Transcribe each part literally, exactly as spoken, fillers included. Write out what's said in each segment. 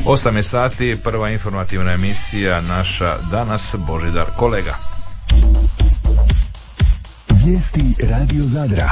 osam je sati, prva informativna emisija naša danas, Božidar kolega. Vijesti Radio Zadra.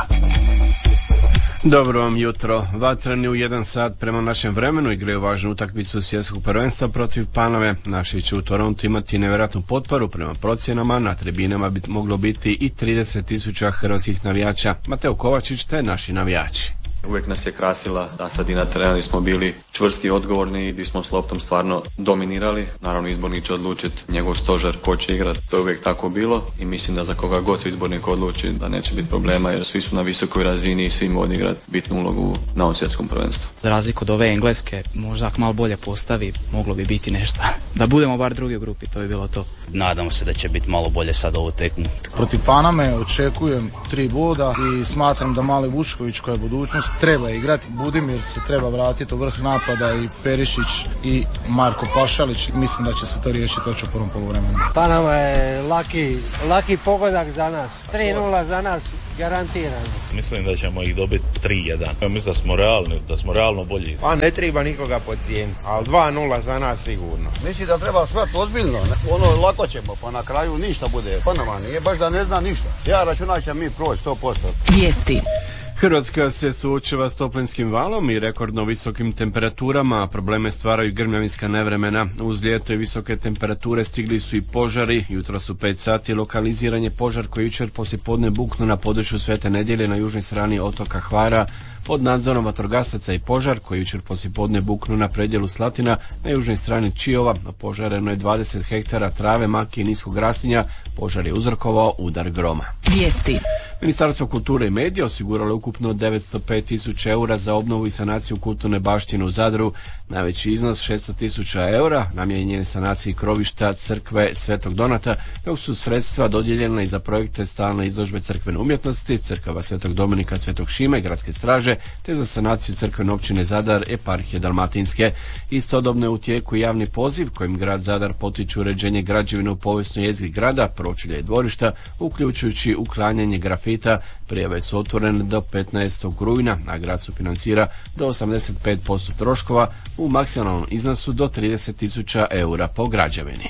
Dobro vam jutro. Vatreni u jedan sat prema našem vremenu igraju važnu utakmicu svjetskog prvenstva protiv Paname. Naši će u Torontu imati nevjerojatnu potporu prema procjenama. Na tribinama bi moglo biti i trideset tisuća hrvatskih navijača. Mateo Kovačić te naši navijači. Uvijek nas je krasila da sad i na terenu smo bili čvrsti i odgovorni i gdje smo s loptom stvarno dominirali. Naravno izbornik će odlučiti njegov stožer ko će igrati, to je uvijek tako bilo i mislim da za koga god se izbornik odluči da neće biti problema jer svi su na visokoj razini i svi mogu odigrati bitnu ulogu na ovom svjetskom prvenstvu. Za razliku od ove engleske, možda ako malo bolje postavi, moglo bi biti nešto. Da budemo bar drugi u grupi, to bi bilo to. Nadamo se da će biti malo bolje sad ovu tekmu. Protiv Paname očekujem tri boda i smatram da mali Vučković koja je budućnost treba igrati. Budimir se treba vratiti u vrh napada i Perišić i Marko Pašalić. Mislim da će se to riješiti već u prvom poluvremenu. Panama je laki, laki pogodak za nas. tri nula za nas garantirano. Mislim da ćemo ih dobiti tri jedan. Ja mislim da smo realni, da smo realno bolji. Pa ne treba nikoga podcijeniti, ali dva nula za nas sigurno. Mislim da treba shvatiti ozbiljno. Ono lako ćemo, pa na kraju ništa bude. Panama nije baš da ne zna ništa. Ja računam će mi proći sto posto. Vijesti. Hrvatska se suočava s toplinskim valom i rekordno visokim temperaturama, a probleme stvaraju grmljavinska nevremena. Uz ljeto i visoke temperature stigli su i požari. Jutros u pet sati lokaliziran je požar koji jučer poslijepodne buknu na području Svete Nedjelje na južnoj strani otoka Hvara. Pod nadzorom vatrogasaca i požar koji jučer poslijepodne buknu na predjelu Slatina na južnoj strani Čiova. Požareno je dvadeset hektara trave, makije i niskog raslinja. Požar je uzrokovao udar groma. Vijesti. Ministarstvo kulture i medija osiguralo je ukupno devetsto pet tisuća eura za obnovu i sanaciju kulturne baštine u Zadru. Najveći iznos šesto tisuća eura namijenjen je sanaciji krovišta crkve Svetog Donata, dok su sredstva dodijeljena i za projekte stalne izložbe crkvene umjetnosti, crkava Svetog Dominika, Svetog Šime, gradske straže, te za sanaciju crkvene općine Zadar, eparhije Dalmatinske. Istodobno je u tijeku javni poziv kojim grad Zadar potiče uređenje građevina u povijesnoj jezgri grada, pročelja i dvorišta, uključujući uklanjanje grafita. Prijave su otvorene do petnaestog rujna, a grad sufinancira do osamdeset pet posto troškova u maksimalnom iznosu do trideset tisuća eura po građevini.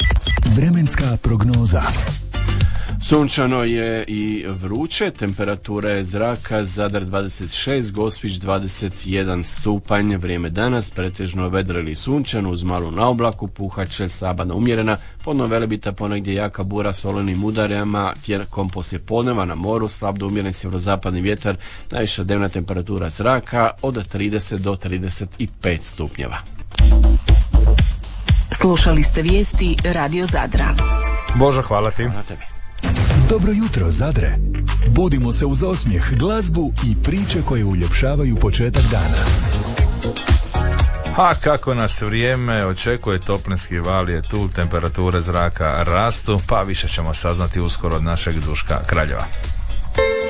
Vremenska prognoza. Sunčano je i vruće, temperatura je zraka Zadar dvadeset šest, Gospić dvadeset jedan stupanj, vrijeme danas pretežno vedro ili sunčano uz malu naoblaku, puhat će slaba umjerena, podno Velebita ponegdje jaka bura s olenim udarima, tijekom poslije podneva na moru slab do umjeren sjeverozapadni vjetar, najviša dnevna temperatura zraka od trideset do trideset pet stupnjeva. Slušali ste vijesti Radio Zadra. Božo, hvala ti. Hvala tebi. Dobro jutro, Zadre. Budimo se uz osmijeh, glazbu i priče koje uljepšavaju početak dana. A kako nas vrijeme očekuje, toplinski val je tu, temperature zraka rastu, pa više ćemo saznati uskoro od našeg Duška Kraljeva.